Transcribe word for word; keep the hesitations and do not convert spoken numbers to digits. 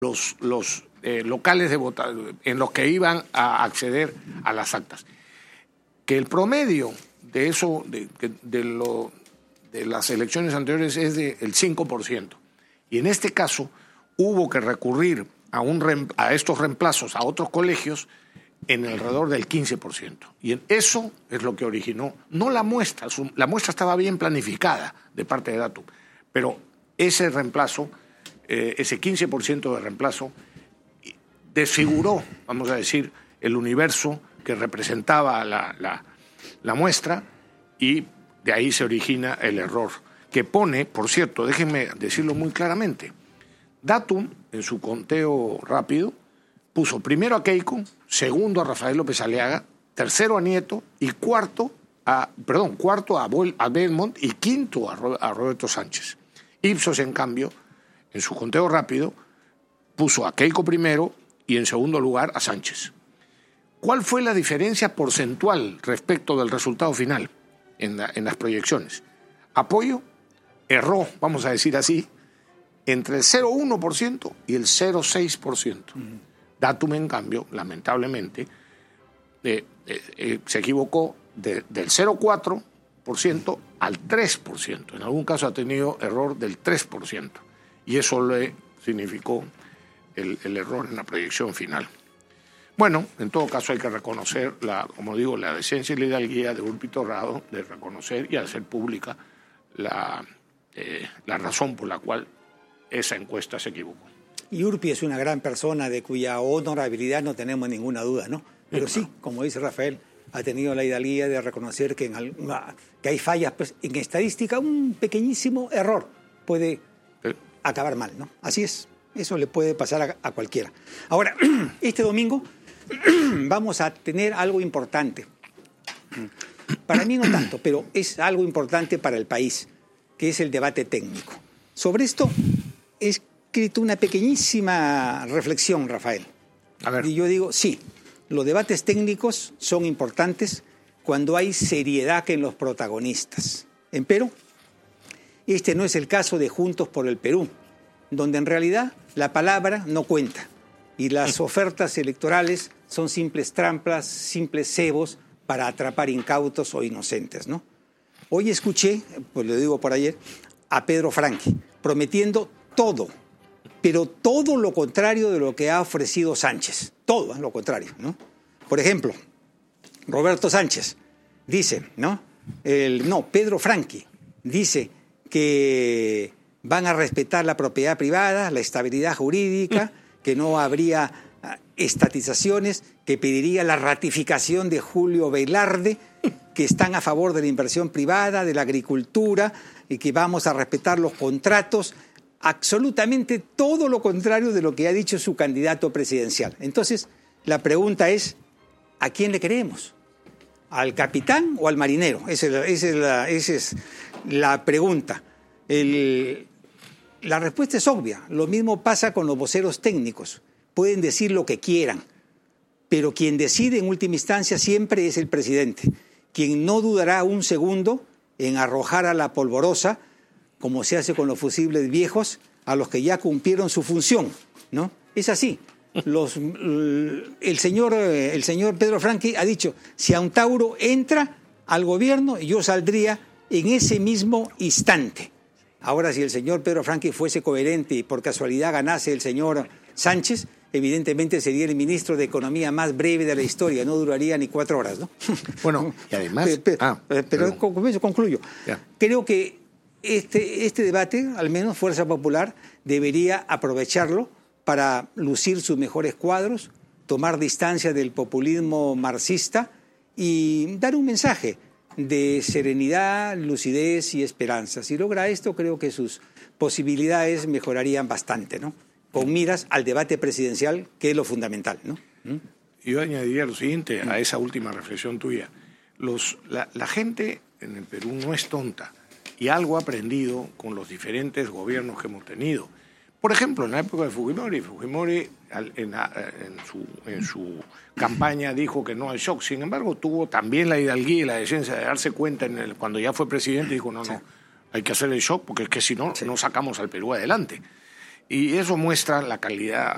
los, los eh, locales de votación en los que iban a acceder a las actas. Que el promedio de eso, de, de, de, lo, de las elecciones anteriores es del cinco por ciento. Y en este caso hubo que recurrir a, un, a estos reemplazos a otros colegios en alrededor del quince por ciento. Y en eso es lo que originó, no la muestra, su, la muestra estaba bien planificada de parte de Datum, pero ese reemplazo, eh, ese quince por ciento de reemplazo, desfiguró, vamos a decir, el universo que representaba la, la, la muestra, y de ahí se origina el error, que pone, por cierto, déjenme decirlo muy claramente, Datum, en su conteo rápido, puso primero a Keiko, segundo a Rafael López Aliaga, tercero a Nieto y cuarto a, perdón, cuarto a, a Belmont y quinto a, a Roberto Sánchez. Ipsos, en cambio, en su conteo rápido, puso a Keiko primero y en segundo lugar a Sánchez. ¿Cuál fue la diferencia porcentual respecto del resultado final en, la, en las proyecciones? Apoyo erró, vamos a decir así, entre el cero coma uno por ciento y el cero coma seis por ciento. Uh-huh. Datum, en cambio, lamentablemente, eh, eh, eh, se equivocó de, del cero coma cuatro por ciento al tres por ciento. En algún caso ha tenido error del tres por ciento. Y eso le significó el, el error en la proyección final. Bueno, en todo caso hay que reconocer, la, como digo, la decencia y la hidalguía de Urpi Torrado de reconocer y hacer pública la, eh, la razón por la cual esa encuesta se equivocó. Y Urpi es una gran persona de cuya honorabilidad no tenemos ninguna duda, ¿no? Pero sí, sí, como dice Rafael, ha tenido la hidalguía de reconocer que, en alguna, que hay fallas, pues en estadística un pequeñísimo error puede sí. acabar mal, ¿no? Así es, eso le puede pasar a, a cualquiera. Ahora, este domingo vamos a tener algo importante. Para mí no tanto, pero es algo importante para el país, que es el debate técnico. Sobre esto he escrito una pequeñísima reflexión, Rafael. A ver. Y yo digo, sí, los debates técnicos son importantes cuando hay seriedad en los protagonistas. Empero, este no es el caso de Juntos por el Perú, donde en realidad la palabra no cuenta y las ofertas electorales son simples trampas, simples cebos para atrapar incautos o inocentes, ¿no? Hoy escuché, pues lo digo por ayer, a Pedro Franqui prometiendo todo, pero todo lo contrario de lo que ha ofrecido Sánchez. Todo lo contrario, ¿no? Por ejemplo, Roberto Sánchez dice, ¿no? El, no, Pedro Franqui dice que van a respetar la propiedad privada, la estabilidad jurídica, que no habría estatizaciones, que pediría la ratificación de Julio Velarde, que están a favor de la inversión privada, de la agricultura, y que vamos a respetar los contratos. Absolutamente todo lo contrario de lo que ha dicho su candidato presidencial. Entonces, la pregunta es, ¿a quién le creemos? ¿Al capitán o al marinero? Esa es la, esa es la, esa es la pregunta. El, la respuesta es obvia. Lo mismo pasa con los voceros técnicos. Pueden decir lo que quieran, pero quien decide en última instancia siempre es el presidente, quien no dudará un segundo en arrojar a la polvorosa, como se hace con los fusibles viejos, a los que ya cumplieron su función, ¿no? Es así. Los, el, señor, el señor Pedro Franqui ha dicho, si Antauro entra al gobierno, yo saldría en ese mismo instante. Ahora, si el señor Pedro Franqui fuese coherente y por casualidad ganase el señor Sánchez, evidentemente sería el ministro de Economía más breve de la historia, no duraría ni cuatro horas, ¿no? Bueno, y además... Pero, pero, ah, pero, pero con eso concluyo. Ya. Creo que este, este debate, al menos Fuerza Popular, debería aprovecharlo para lucir sus mejores cuadros, tomar distancia del populismo marxista y dar un mensaje de serenidad, lucidez y esperanza. Si logra esto, creo que sus posibilidades mejorarían bastante, ¿no? Con miras al debate presidencial, que es lo fundamental, ¿no? ¿Mm? Yo añadiría lo siguiente a esa última reflexión tuya. Los, la, la gente en el Perú no es tonta y algo ha aprendido con los diferentes gobiernos que hemos tenido. Por ejemplo, en la época de Fujimori, Fujimori en, en, su, en su campaña dijo que no hay shock. Sin embargo, tuvo también la hidalguía y la decencia de darse cuenta en el, cuando ya fue presidente, dijo no, no, sí. hay que hacer el shock porque es que si no, sí. no sacamos al Perú adelante. Y eso muestra la calidad